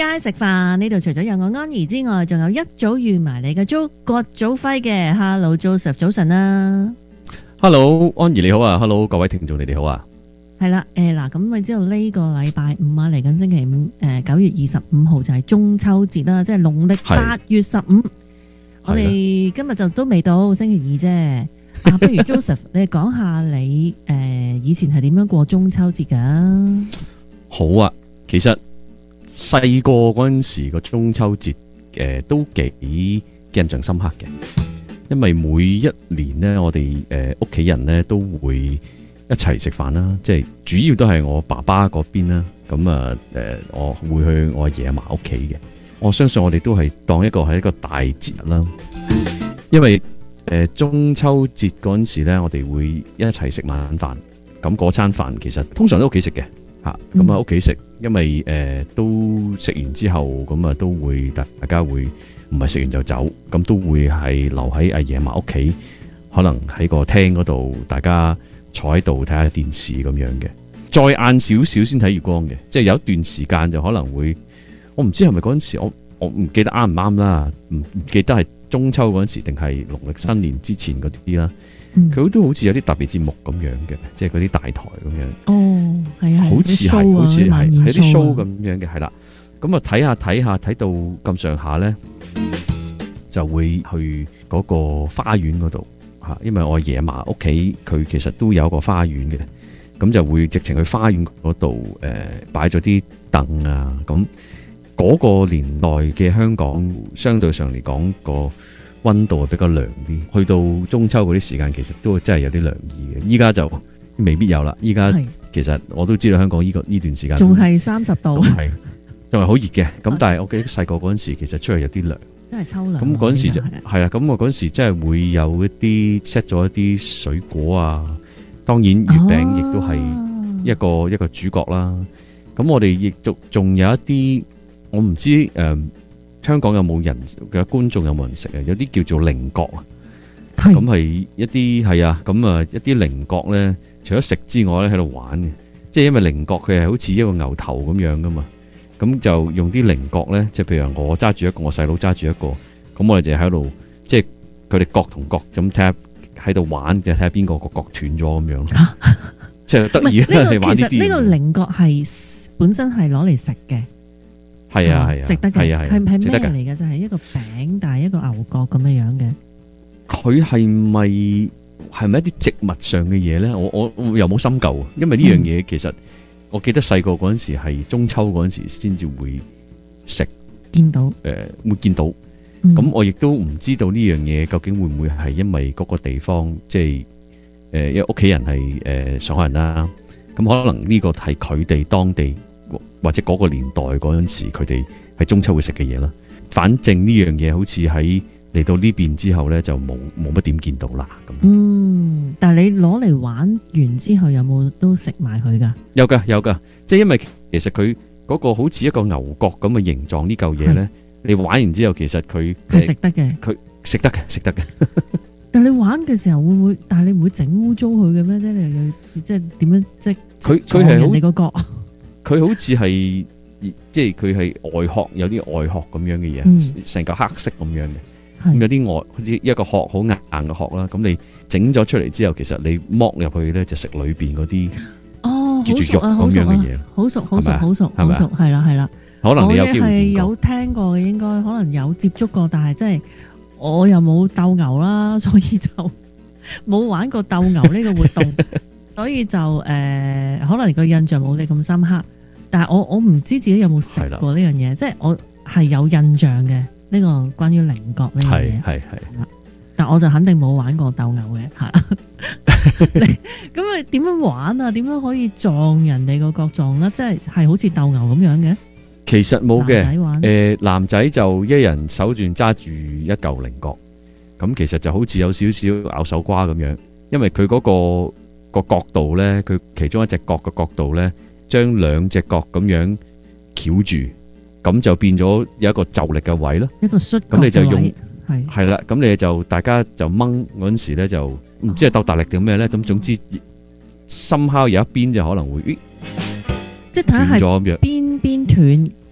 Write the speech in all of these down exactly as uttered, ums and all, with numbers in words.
街食飯，呢度除咗有我安怡之外，仲有一早預埋你嘅租郭祖輝嘅。Hello Joseph， 早晨啦。 Hello 安怡你好啊 ，Hello 各位聽眾你哋好啊。 係啦，誒嗱，咁你知道呢個禮拜五啊，嚟緊星期五，誒九月二十五號就係中秋節啦，即係農曆八月十五。我哋今日就都未到星期二啫。啊，不如 Joseph， 你講下你誒、呃、以前係點樣過中秋節噶？ 好啊，其實細個嗰陣時個中秋節誒、呃、都幾印象深刻嘅，因為每一年呢，我哋誒屋企人呢都會一齊食飯啦，即係主要都係我爸爸嗰邊啦。咁啊誒，我會去我阿爺阿嫲屋企嘅。我相信我哋都係當一個係一個大節日啦，因為誒中秋節嗰陣時咧，我哋會一齊食晚飯。咁嗰餐飯其實通常都屋企食嘅嚇，咁喺屋企食，因為誒、呃、都食完之後，咁啊都會大大家會唔係食完就走，咁都會係留喺阿爺阿嫲屋企，可能喺個廳嗰度，大家坐喺度睇下電視咁樣嘅。再晏少少先睇月光嘅，即係有一段時間就可能會，我唔知係咪嗰陣時，我我唔記得啱唔啱啦，唔唔記得係中秋嗰陣時定係農曆新年之前嗰啲啦。佢、嗯、都好似有啲特別節目咁樣嘅，即係嗰啲大台咁樣。哦，係啊，好似係，好似係，係啲 show 咁樣嘅，係啦。咁啊睇下睇下睇到咁上下咧，就會去嗰個花園嗰度嚇，因為我阿爺阿嫲屋企佢其實都有一個花園嘅，咁就會直情去花園嗰度誒擺咗啲凳啊。咁嗰個年代嘅香港，相對上嚟講個溫度係比較涼啲，去到中秋嗰啲時間，其實都真係有啲涼意嘅。依家就未必有啦。依家其實我都知道香港呢個呢段時間仲係三十度， 係仲係好熱嘅。咁但係我記得細個嗰陣時，其實出去有啲涼， 真係秋涼。 咁嗰陣時就係啊。咁我嗰陣時真係會有一啲 set 咗一啲水果啊。當然月餅亦都係一個、哦、一個主角啦。咁我哋亦仲仲有一啲，我唔知誒。呃香港有冇人嘅觀眾有冇人食啊？有啲叫做菱角啊，咁係一啲係啊，咁啊一啲菱角咧，除咗食之外咧，喺度玩嘅，即係因為菱角佢係好似一個牛頭咁樣噶嘛，咁就用啲菱角咧，即係譬如我揸住一個，我細佬揸住一個，咁我哋就喺度，即係佢哋角同角咁睇下喺度玩，就睇下邊個個角斷咗咁樣，啊、即係得意啊！你玩呢啲。其實呢個菱角係本身係攞嚟食嘅。 係啊係啊， 食得嘅，係係咩嚟嘅？就係一個餅，但係一個牛角咁樣樣嘅。佢係咪係咪一啲植物上嘅嘢咧？我我我又冇深究，因為呢樣嘢其實我記得細個嗰陣時係中秋嗰陣時先至會食，見到誒、呃、會見到。咁、嗯、我亦都唔知道呢樣嘢究竟會唔會係因為嗰個地方，即係誒因為屋企人係誒、呃、上海人啦，咁可能呢個係佢哋當地。或者嗰個年代嗰陣時，佢哋係中秋會食嘅嘢啦。反正呢樣嘢好似喺嚟到呢邊之後咧，就冇冇乜點見到啦。咁嗯， 但係你攞嚟玩完之後，有冇都食埋佢噶？ 有噶有噶，即係因為其實佢嗰個好似一個牛角咁嘅形狀呢嚿嘢咧，你玩完之後其實佢係食得嘅， 佢食得嘅食得嘅。 但係你玩嘅時候會唔會？但係你唔會整污糟佢嘅咩？即係你又即係點樣？即係佢佢係你個角。佢好似係即係佢係外殼有啲外殼咁樣嘅嘢，成、嗯、嚿黑色咁樣嘅，咁有啲外好似一個殼好硬硬嘅殼啦。咁你整咗出嚟之後，其實你剝入去咧就食裏邊嗰啲哦，叫住肉咁樣嘅嘢，好熟好熟好熟好熟，係啦係啦。可能你有機會係有聽過嘅，應該可能有接觸過，但係真係我又冇鬥牛啦，所以就冇玩過鬥牛呢個活動。所以就誒、呃，可能個印象冇你咁深刻，但係我我唔知自己有冇食過呢樣嘢，即係我係有印象嘅呢、這個關於菱角呢樣嘢，係係但我就肯定冇玩過鬥牛嘅吓。咁啊，點樣玩啊？點樣可以撞人哋個角撞咧？即係係好似鬥牛咁樣嘅？其實冇嘅，誒、呃，男仔就一人手轉揸住一嚿菱角，咁其實就好似有少少咬手瓜咁樣，因為佢嗰、那個。個角度咧，佢其中一隻角嘅角度咧，將兩隻角咁樣翹住，咁就變咗有一個就力嘅位咯。一個摔角嘅位，咁你就用係係啦，咁你就大家就掹嗰陣時咧，就唔知係鬥大力定咩咧，咁總之深烤有一邊就可能會，即係睇下係邊邊斷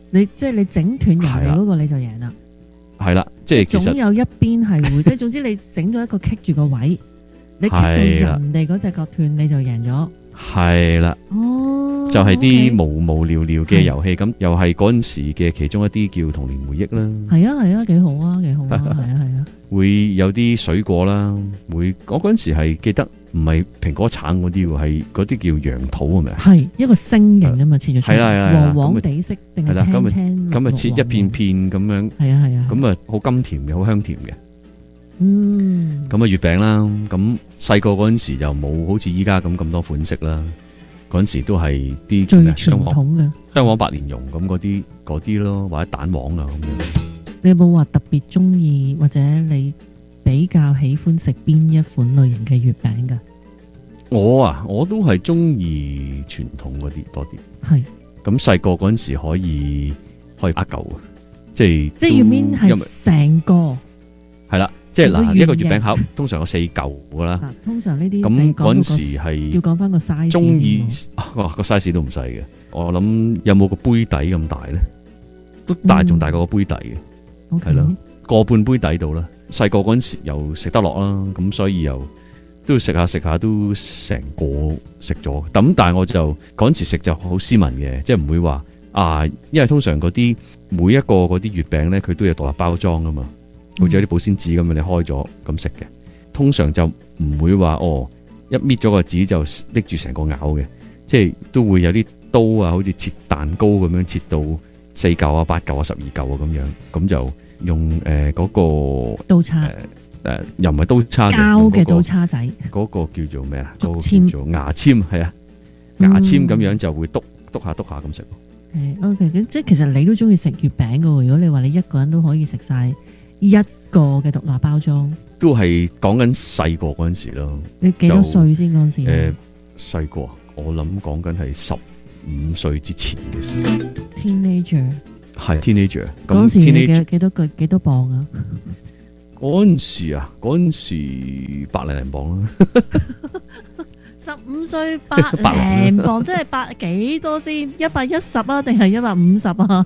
你即係你整斷人哋嗰個你就贏啦。 係啦，即係其實總有一邊係會，即係總之你整咗一個棘住個位，你棘到人哋嗰隻腳斷，你就贏咗。 係啦， 哦， 就係啲 okay 無無聊聊嘅遊戲，咁又係嗰陣時嘅其中一啲叫童年回憶啦。 係啊係啊，幾好啊幾好啊，係啊係啊。 會有啲水果啦，會我嗰陣時係記得唔係蘋果橙嗰啲喎，係嗰啲叫楊桃係咪啊？ 係一個星形啊嘛，切咗出嚟， 係啦係啦， 黃黃地色定係青青綠綠咁啊切一片片咁樣， 係啊係啊， 咁啊好甘甜嘅，好香甜嘅。 嗯， 咁啊月餅啦，咁細個嗰陣時又冇好似依家咁咁多款式啦，嗰陣時都係啲最咩傳統嘅香黃白蓮蓉咁嗰啲嗰啲咯，或者蛋黃啊咁樣。 你有冇話特別中意或者你比較喜歡食邊一款類型嘅月餅㗎？ 我啊，我都係中意傳統嗰啲多啲。 係。 咁細個嗰陣時可以可以呃嚿，即係即係要面係成個係啦，即係嗱一個月餅盒通常有四嚿噶啦。 通常呢啲咁嗰陣時係要講翻個 size。 中意哇個 size 都唔細嘅，我諗有冇個杯底咁大咧？都大，仲大過個杯底嘅。係咯，個半杯底度啦。細個嗰陣時又食得落啦，咁所以又都要食下食下都成個食咗。咁但係我就嗰陣時食就好斯文嘅，即係唔會話啊，因為通常嗰啲每一個嗰啲月餅咧，佢都有獨立包裝噶嘛，好似有啲保鮮紙咁樣，你開咗咁食嘅。通常就唔會話哦，一搣咗個紙就拎住成個咬嘅，即係都會有啲刀啊，好似切蛋糕咁樣切到四嚿啊、八嚿啊、十二嚿啊咁樣，咁就用誒嗰、呃那個刀叉，誒、 呃、又唔係刀叉嘅， 膠嘅刀叉仔， 嗰、那個叫做咩啊？ 竹籤、 那個、叫做牙籤，係啊，牙籤咁樣就會篤篤下篤下咁食。 誒，OK，咁即係其實你都中意食月餅噶喎。如果你話你一個人都可以食晒一個嘅獨立包裝，都係講緊細個嗰陣時咯。 你幾多歲先嗰陣時？ 誒，細個我諗講緊係十五歲之前嘅事。 Teenager 係 teenager， 嗰陣時你幾幾多個幾多磅啊？ 嗰陣時啊，嗰陣時百零零磅啦。 十五歲百零磅，即係百幾多先？一百一十啊，定係一百五十啊？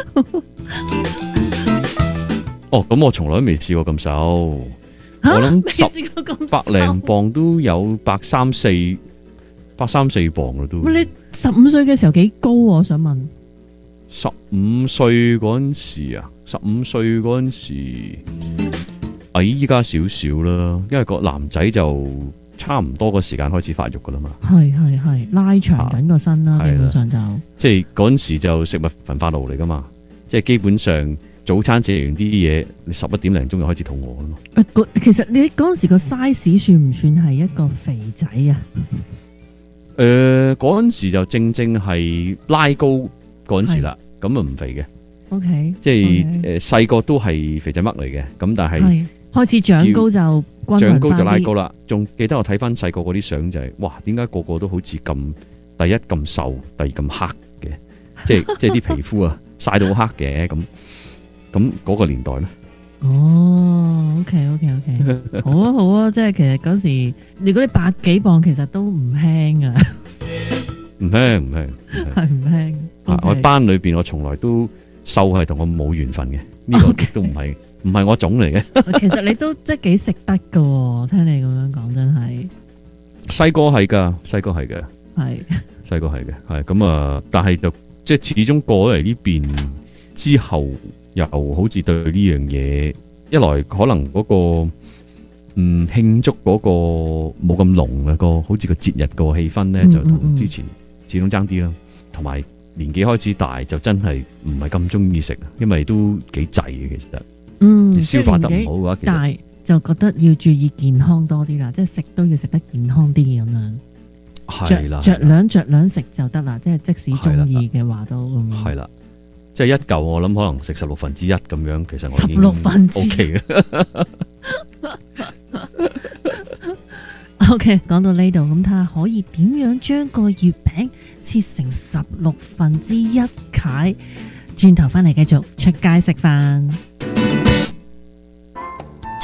哦，咁我從來都未試過咁瘦，我諗十百零磅都有百三四、百三四磅啦都。 你十五歲嘅時候幾高啊？我想問。 十五歲嗰陣時啊，十五歲嗰陣時矮依家少少啦，因為個男仔就差唔多個時間開始發育噶啦嘛。係係係拉長緊個身啦，基本上就即係嗰陣時就食物焚化爐嚟噶嘛，即係基本上早餐食完啲嘢，你十一點零鐘就開始肚餓啦嘛。 誒，其實你嗰陣時個 size 算唔算係一個肥仔啊？ 誒，嗰陣時就正正係拉高嗰陣時啦，咁啊唔肥嘅。O K， 即係誒細個都係肥仔嘜嚟嘅，咁但係開始長高就長高就拉高啦。仲記得我睇翻細個嗰啲相就係、是，哇！點解個個都好似咁第一咁瘦，第二咁黑嘅？即係即係啲皮膚啊曬到好黑嘅咁。咁嗰個年代咧？ 哦 ，OK OK OK， 好啊好啊，即係其實嗰時如果你百幾磅，其實都唔輕啊。 唔輕唔輕， 係唔輕。 我班裏邊我從來都瘦係同我冇緣分嘅，呢、這個都唔係唔係我種嚟嘅。 其實你都即係幾食得噶，聽你咁樣講真係。 細個係噶，細個係嘅， 係細個係嘅，係咁啊！但係就即係始終過咗嚟呢邊之後，又好似對呢樣嘢，一來可能嗰、那個嗯慶祝嗰個冇咁濃嘅個，好似個節日個氣氛咧，就同之前始終爭啲啦，同埋。年紀開始大就真係唔係咁中意食，因為都幾滯嘅其實。嗯，消化得唔好嘅話，其實大就覺得要注意健康多啲啦，即係食都要食得健康啲咁樣。係啦，着兩着兩食就得啦，即係即使中意嘅話都咁樣。係啦， 即係一嚿我諗可能食十六分之一咁樣，其實我已經 OK 十六分之一。OK， 講到呢度，咁睇下可以點樣將個月餅切成十六分之一塊，轉頭翻嚟繼續出街食飯。 中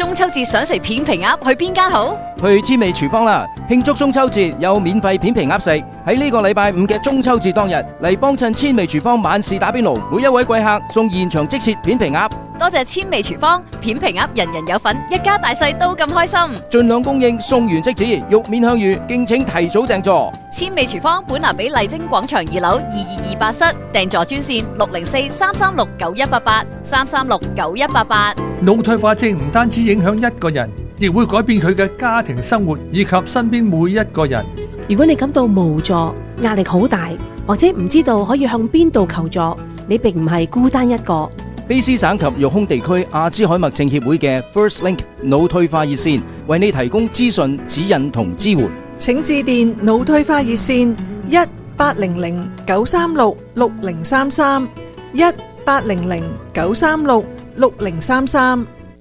中秋節想食片皮鴨，去邊間好？ 去千味廚房啦！慶祝中秋節有免費片皮鴨食。喺呢個禮拜五嘅中秋節當日嚟幫襯千味廚房晚市打邊爐，每一位貴客送現場即切片皮鴨。 多謝千味廚房，片皮鴨人人有份，一家大細都咁開心。 盡量供應，送完即止，肉面香芋，敬請提早訂座。 千味廚房本南比麗晶廣場二樓二二二八室，訂座專線六零四三三六九一八八三三六九一八八。 腦退化症唔單止影響一個人，亦會改變佢嘅家庭生活以及身邊每一個人。 如果你感到無助、壓力好大，或者唔知道可以向邊度求助，你並唔係孤單一個。 卑詩省及育空地區阿茲海默症協會嘅 First Link 腦退化熱線為你提供資訊、指引同支援。 請致電腦退化熱線一八零零九三六六零三三一八零零九三六六零三三。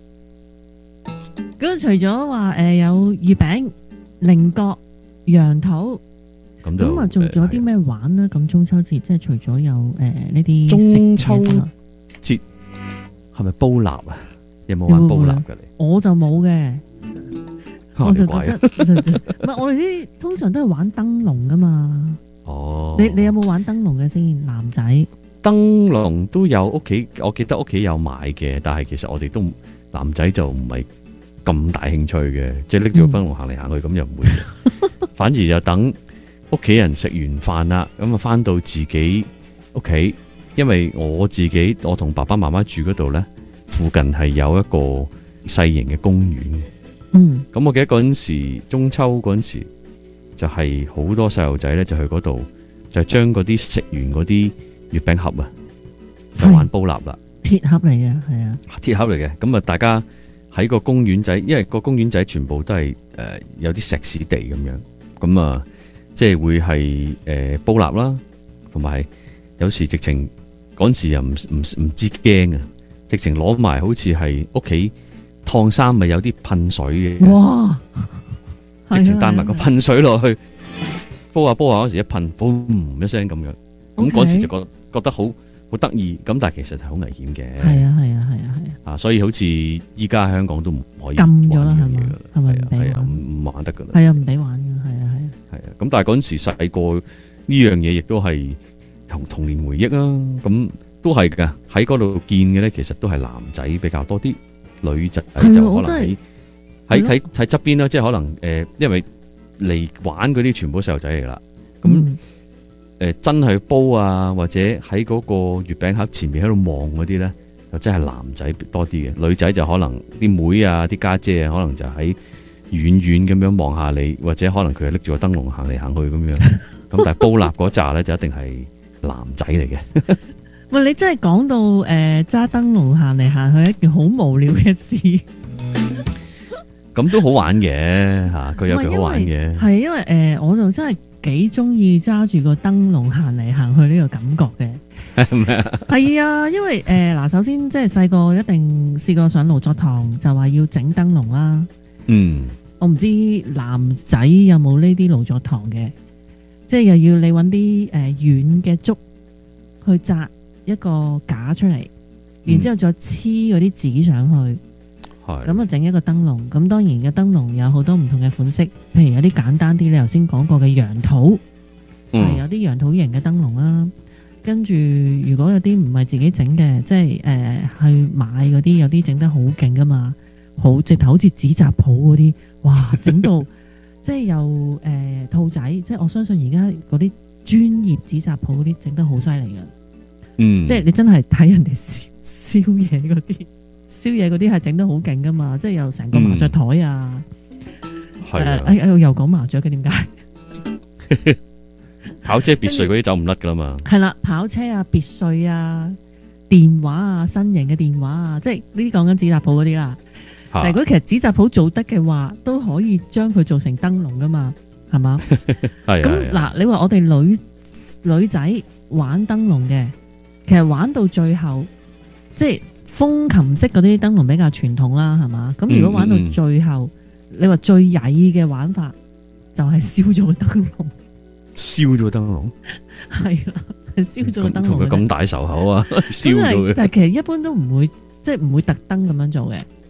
咁除咗話誒有月餅、菱角、楊桃， 咁就咁啊，仲仲有啲咩玩呢？咁中秋節即係除咗有誒呢啲中秋食嘢之外節係咪煲蠟啊？有冇玩煲蠟㗎你？ 我就冇嘅，我就覺怪啊！ 得唔係我哋啲通常都係玩燈籠噶嘛。 哦， 你你有冇玩燈籠嘅先？男仔燈籠都有屋企，我記得屋企有買嘅，但係其實我哋都男仔就唔係咁大興趣嘅，即係拎住個燈籠行嚟行去咁又唔會，反而就等屋企人食完飯啦，咁啊翻到自己屋企，因為我自己我同爸爸媽媽住嗰度呢，附近係有一個細型嘅公園。 嗯， 咁我記得嗰陣時中秋嗰陣時，就係好多細路仔咧就去嗰度，就將嗰啲食完嗰啲月餅盒啊，就玩煲蠟啦。 鐵盒嚟嘅，係啊， 鐵盒嚟嘅。咁啊，大家喺個公園仔，因為個公園仔全部都係誒、呃、有啲石屎地咁樣，咁啊，即係會係誒、呃、煲蠟啦，同埋有，有時直情嗰陣時又唔唔唔知驚啊，直情攞埋好似係屋企燙衫咪有啲噴水嘅。 哇！ 直情帶埋個噴水落去，煲下煲下嗰時一噴，嘣一聲咁樣，咁嗰時就覺覺得好好得意，咁但係其實係好危險嘅。 係啊係啊係啊係啊！ 啊，所以好似依家香港都唔可以禁咗啦，係嘛？係咪唔俾係啊， 玩？ 唔玩得噶啦。 係啊，唔俾玩嘅，係啊係啊。 係啊，咁但係嗰陣時細個呢樣嘢亦都係同童年回憶啊，咁都係噶。喺嗰度見嘅咧，其實都係男仔比較多啲，女仔就可能喺。喺喺喺側邊啦，即係可能誒、呃，因為嚟玩嗰啲全部細路仔嚟啦，咁誒、 嗯呃、真係煲啊，或者喺嗰個月餅盒前面喺度望嗰啲咧，就真係男仔多啲嘅，女仔就可能啲妹啊、啲家姐啊，可能就喺遠遠咁樣望下你，或者可能佢係拎住個燈籠行嚟行去咁樣，咁但係煲蠟嗰扎咧就一定係男仔嚟嘅。 喂，你真係講到誒揸燈籠行嚟行去一件好無聊嘅事。 咁都好玩嘅吓，佢有佢好玩嘅。 係因為誒、呃，我就真係幾中意揸住個燈籠行嚟行去呢個感覺嘅。係咪啊？係啊，因為誒嗱、呃，首先即係細個一定試過上勞作堂，就話要整燈籠啦。 嗯， 我唔知男仔有冇呢啲勞作堂嘅，即係又要你揾啲誒軟嘅竹去紮一個架出嚟，然之後再黐嗰啲紙上去。咁啊，整一個燈籠，咁當然嘅燈籠有好多唔同嘅款式，譬如有啲簡單啲，你頭先講過嘅楊桃，係、嗯、有啲楊桃型嘅燈籠啦。跟住如果有啲唔係自己整嘅，即係誒、呃、去買嗰啲，有啲整得好勁噶嘛，好直頭好似紙紮鋪嗰啲，哇，整到即係又誒兔仔，即係我相信而家嗰啲專業紙紮鋪嗰啲整得好犀利噶，嗯，即係你真係睇人哋燒燒嘢嗰啲。燒嘢嗰啲係整得好勁噶嘛，即係有成個麻雀台啊，係、嗯，誒、呃，哎又講麻雀嘅點解？ 跑車別墅嗰啲走唔甩噶啦嘛， 係啦，跑車啊、別墅啊、電話啊、新型嘅電話啊，即係呢啲講緊紙紮鋪嗰啲啦。但係如果其實紙紮鋪做得嘅話，都可以將佢做成燈籠噶嘛，係嘛？係咁嗱，你話我哋女女仔玩燈籠嘅，其實玩到最後即係。風琴式嗰啲燈籠比較傳統啦，係嘛？咁如果玩到最後，嗯嗯、你話最曳嘅玩法就係燒咗個燈籠， 燒咗燈籠， 係啦，燒咗個燈籠。 同佢咁大仇口啊！燒咗嘅， 但係其實一般都唔會，即係唔會特登咁樣做嘅。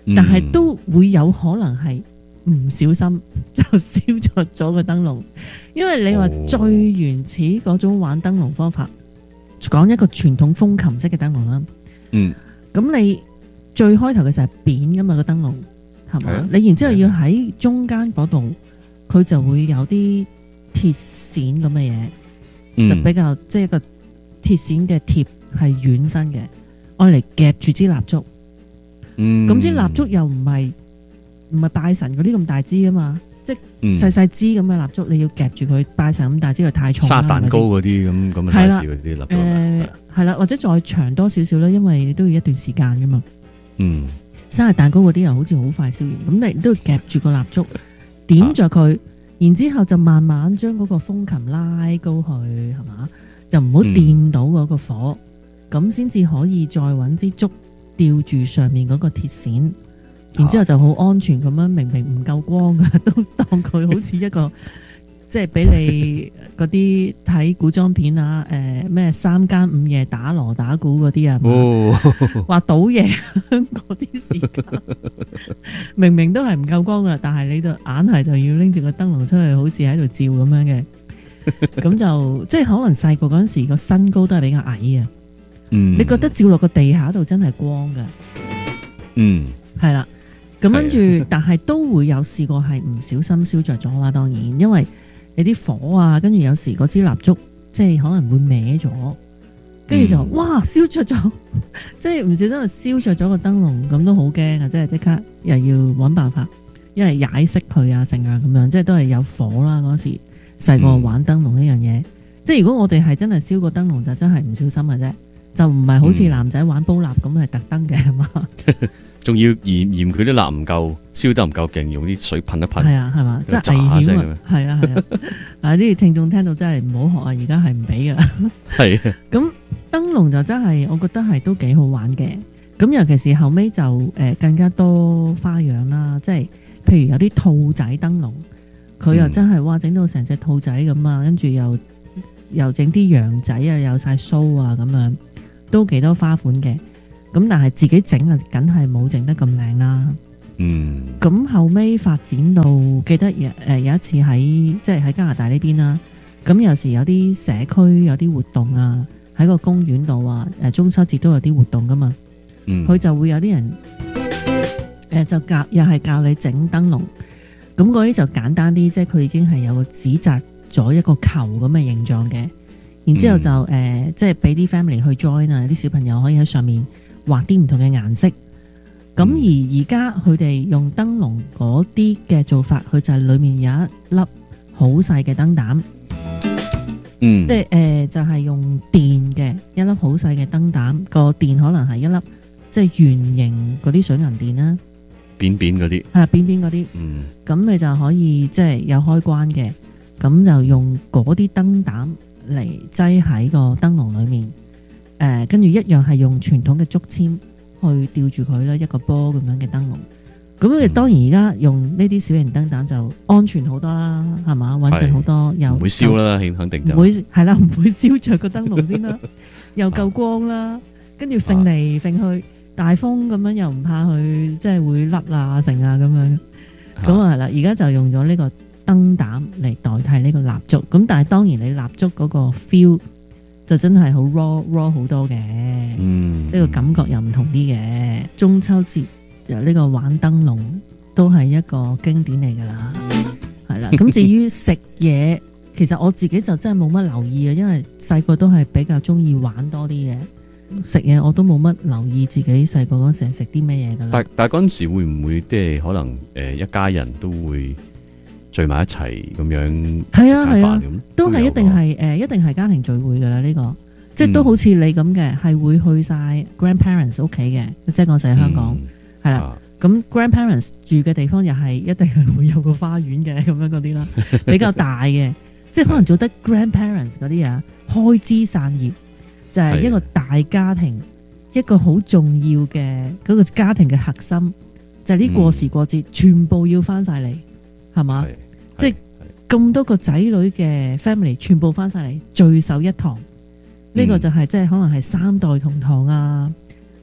嗯但係都會有可能係唔小心就燒着咗個燈籠，因為你話哦最原始嗰種玩燈籠方法，講一個傳統風琴式嘅燈籠啦。 嗯， 咁你最開頭嘅時候係扁噶嘛個燈籠，係嘛？ 係啊你然之後要喺中間嗰度，佢就會有啲鐵線咁嘅嘢， 嗯就比較即係一個鐵線嘅貼係軟身嘅，愛嚟夾住支蠟燭。 嗯咁支蠟燭又唔係唔係拜神嗰啲咁大支啊嘛，即係嗯細細支咁嘅蠟燭，你要夾住佢拜神咁大支，就太重啦。 沙蛋糕係嗰啲咁咁嘅係啦 size 嗰啲蠟咪燭先？誒係啦，或者再長多少少啦，因為你都要一段時間噶嘛。 嗯生日蛋糕嗰啲又好似好快燒完，咁你都要夾住個蠟燭，點着佢，然之後就慢慢將嗰個風琴拉高去，係嘛？就唔好掂到嗰個火，咁先至可以再揾支竹吊住上面嗰個鐵線，然之後就好安全咁樣，明明唔夠光噶，都當佢好似一個即係俾你嗰啲睇古裝片啊，誒咩三更五夜打鑼打鼓嗰啲啊， 哦， 話倒夜嗰啲時間，明明都係唔夠光噶，但係你就硬係就要拎住個燈籠出去，好似喺度照咁樣嘅，咁就即係可能細個嗰陣時個身高都係比較矮啊。 嗯， 你覺得照落個地下度真係光噶， 嗯係啦。咁跟住，但係都會有試過係唔小心燒着咗啦。當然，因為你啲火啊，跟住有時嗰支蠟燭即係可能會歪咗，跟住就、 嗯哇燒着咗，即係唔小心就燒着咗個燈籠，咁都好驚啊！即係即刻又要揾辦法，因為踩熄佢啊，成啊咁樣，即係都係有火啦。嗰時細個玩燈籠呢樣嘢，即係如果我哋係真係燒個燈籠，就真係唔小心嘅啫。就唔係好似男仔玩煲蠟咁係特登嘅係嘛？ 仲要嫌嫌佢啲蠟唔夠，燒得唔夠勁，用啲水噴一噴。 係啊係嘛，真係危險啊！係啊係啊，啊呢啲聽眾聽到真係唔好學啊！而家係唔俾噶啦。 係啊， 咁燈籠就真係我覺得係都幾好玩嘅。咁尤其是後尾就誒更加多花樣啦，即係譬如有啲兔仔燈籠，佢又真係哇整到成隻兔仔咁啊，跟住又又整啲羊仔啊，有晒鬚啊咁樣。都幾多花款嘅，咁但係自己整啊，梗係冇整得咁靚啦。 嗯， 咁後尾發展到，記得誒、呃、有一次喺即係喺加拿大呢邊啦。咁有時有啲社區有啲活動啊，喺個公園度啊，誒中秋節都有啲活動噶嘛。佢、嗯、就會有啲人誒、呃、就教又係教你整燈籠。咁嗰啲就簡單啲，即係佢已經係有個紙紮咗一個球咁嘅形狀嘅。然之後就誒、呃，即係俾啲 family 去 join 啊，啲小朋友可以喺上面畫啲唔同嘅顏色。咁、嗯、而而家佢哋用燈籠嗰啲嘅做法，佢就係裡面有一粒好細嘅燈膽。 嗯， 即係誒、呃，就係、是、用電嘅一粒好細嘅燈膽，個電可能係一粒即係圓形嗰啲水銀電啦， 扁扁嗰啲， 係啦，扁扁嗰啲。 嗯， 咁你就可以即係有開關嘅，咁就用嗰啲燈膽嚟擠喺個燈籠裏面，誒跟住一樣係用傳統嘅竹籤去吊住佢啦，一個波咁樣嘅燈籠。咁你當然而家用呢啲小型燈膽就安全好多啦，係嘛，穩陣好多，又唔會燒啦，肯定就唔會係啦，唔會燒着個燈籠先啦，又夠光啦，跟住揈嚟揈去，大風咁樣又唔怕佢即係會甩啊成啊咁樣。咁啊係啦，而家就用咗呢個燈膽嚟代替呢個蠟燭，咁但係當然你蠟燭嗰個 feel 就真係好 raw raw 好多嘅， 嗯， 呢個感覺又唔同啲嘅。中秋節就呢個玩燈籠都係一個經典嚟噶啦，係啦。咁至於食嘢，其實我自己就真係冇乜留意啊，因為細個都係比較中意玩多啲嘅。食嘢我都冇乜留意自己細個嗰陣時食啲咩嘢噶啦。 但但嗰陣時會唔會即係可能誒一家人都會聚埋一齊咁樣係啊係啊， 啊都係一定係誒、呃，一定係家庭聚會噶啦呢個，即係都好似你咁嘅，係、嗯、會去晒 grandparents 屋企嘅，即係我成日香港係啦。咁、嗯啊、grandparents 住嘅地方又係一定係會有個花園嘅咁樣嗰啲啦，比較大嘅，即係可能做得 grandparents 嗰啲啊，開枝散葉就係、是、一個大家庭，一個好重要嘅嗰個家庭嘅核心，就係、是、啲過時過節、嗯、全部要翻晒嚟，係嘛？即係咁多個仔女嘅 family 全部翻晒嚟聚首一堂，呢、嗯，這個就係即係可能係三代同堂啊，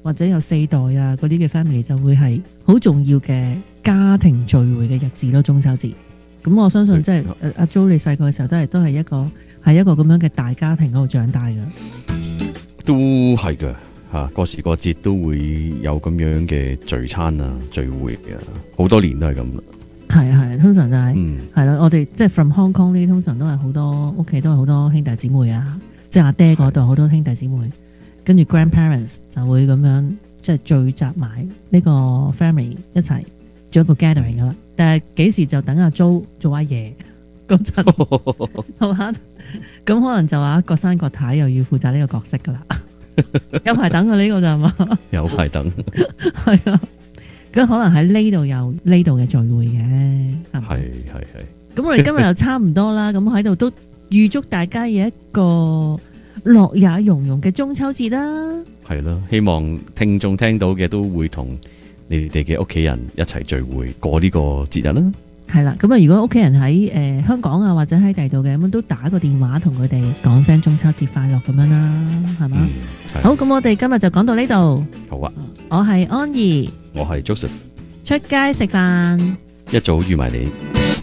或者有四代啊嗰啲嘅 family 就會係好重要嘅家庭聚會嘅日子咯，中秋節。咁我相信即係阿 Jo 你細個嘅時候都係都係一個係一個咁樣嘅大家庭嗰度長大㗎。 都係㗎嚇，過時過節都會有咁樣嘅聚餐啊聚會啊，好多年都係咁啦。 係啊係啊，通常就係嗯係啦，我哋即係 from Hong Kong 呢，通常都係好多屋企都係好多兄弟姊妹啊，即係阿爹嗰度好多兄弟姊妹，跟住 grandparents 就會咁樣即係聚集埋呢個 family 一齊做一個 gathering 噶啦。但係幾時就等阿 Jo 做阿爺嗰陣，係嘛？咁可能就話郭生郭太又要負責呢個角色噶啦，有排等啊呢個就係嘛？ 有排等， 係啊。咁可能喺呢度有呢度嘅聚會嘅，係咪？ 係係係。 咁我哋今日又差唔多啦，咁喺度都預祝大家有一個樂也融融嘅中秋節啦。 係咯，希望聽眾聽到嘅都會同你哋嘅屋企人一齊聚會過呢個節日啦。 係啦，咁啊，如果屋企人喺誒、呃、香港啊，或者喺第度嘅，咁都打個電話同佢哋講聲中秋節快樂咁樣啦，係嘛？ 嗯、 好，咁我哋今日就講到呢度。 好啊， 我係安怡， 我係 Joseph， 出街食飯， 一早預埋你。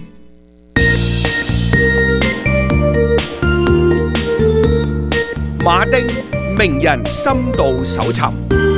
馬丁名人深度搜尋。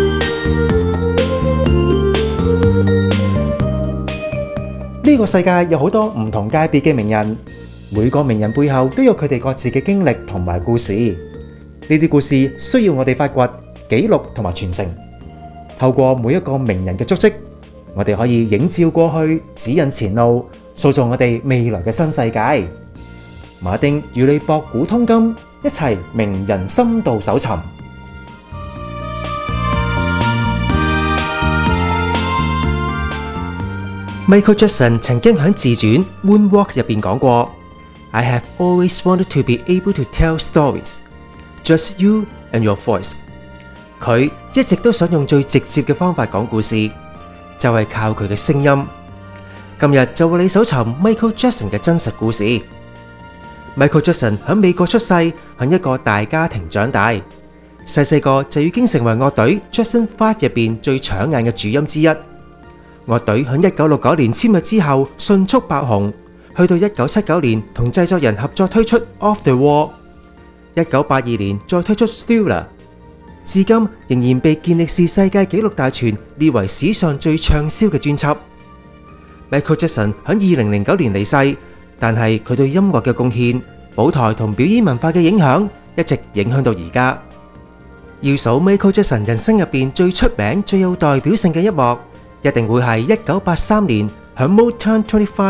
呢個世界有好多唔同界別嘅名人，每個名人背後都有佢哋各自嘅經歷同埋故事。呢啲故事需要我哋發掘、記錄同埋傳承。透過每一個名人嘅足跡，我哋可以映照過去，指引前路，塑造我哋未來嘅新世界。馬丁與你博古通今，一齊名人深度搜尋。Michael Jackson 曾經喺自傳《Moonwalk》入邊講過 ：I have always wanted to be able to tell stories, just you and your voice。佢一直都想用最直接嘅方法講故事，就係靠佢嘅聲音。今日就為你搜尋 Michael Jackson 嘅真實故事。Michael Jackson 喺美國出世，喺一個大家庭長大，細細個就已經成為樂隊 Jackson Five 入邊最搶眼嘅主音之一。樂隊喺一九六九年簽約之後迅速爆紅，去到一九七九年同製作人合作推出 Off the Wall， 一九八二年再推出 Thriller， 至今仍然被健力士世界紀錄大全列為史上最暢銷嘅專輯。Michael Jackson 喺二零零九年離世，但係佢對音樂嘅貢獻、舞台同表演文化嘅影響一直影響到而家。要數 Michael Jackson 人生入邊最出名、最有代表性嘅一幕，一定會係一九八三年喺 Motown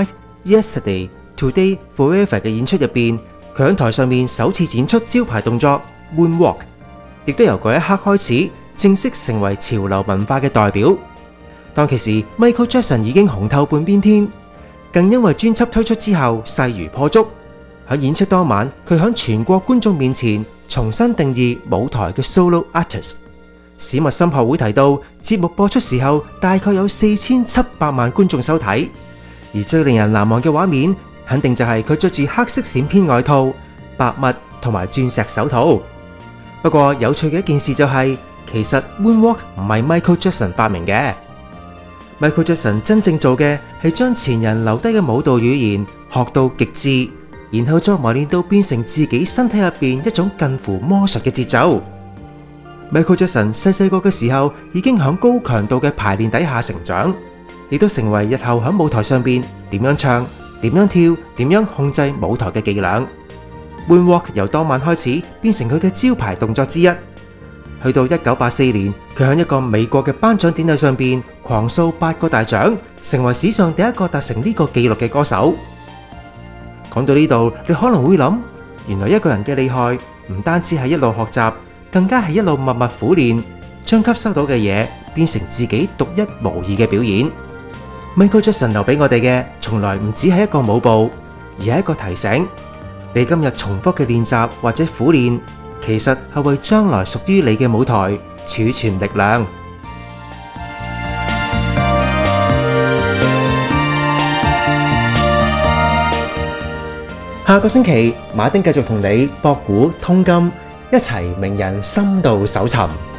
twenty-five、Yesterday、Today、Forever 嘅演出入邊，佢喺台上面首次展出招牌動作 Moonwalk， 亦都由嗰一刻開始正式成為潮流文化嘅代表。當其時 Michael Jackson 已經紅透半邊天，更因為專輯推出之後勢如破竹。喺演出當晚，佢喺全國觀眾面前重新定義舞台嘅 solo artist。史密森學會提到，節目播出時候大概有四千七百萬觀眾收睇，而最令人難忘嘅畫面，肯定就係佢着住黑色閃片外套、白襪同埋鑽石手套。不過有趣嘅一件事就係、是，其實 Moonwalk 唔係 Michael Jackson 發明嘅。Michael Jackson 真正做嘅係將前人留低嘅舞蹈語言學到極致，然後再磨練到變成自己身體入邊一種近乎魔術嘅節奏。Michael Jackson 細細個嘅時候已經喺高強度嘅排練底下成長，亦都成為日後喺舞台上邊點樣唱、點樣跳、點樣控制舞台嘅伎倆。Moonwalk 由當晚開始變成佢嘅招牌動作之一。去到一九八四年，佢喺一個美國嘅頒獎典禮上邊狂掃八個大獎，成為史上第一個達成呢個紀錄嘅歌手。講到呢度，你可能會諗，原來一個人嘅厲害唔單止係一路學習，更加係一路默默苦練，將吸收到嘅嘢變成自己獨一無二嘅表演。Michael Jackson 留俾我哋嘅，從來唔只係一個舞步，而係一個提醒。你今日重複嘅練習或者苦練，其實係為將來屬於你嘅舞台儲存力量。下個星期，馬丁繼續同你博古通今，一齊名人深度搜尋。